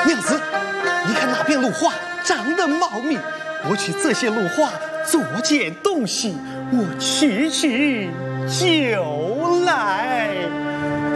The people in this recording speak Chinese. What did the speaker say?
娘子，你看那边芦花长得茂密，我取这些芦花做件东西，我去就来。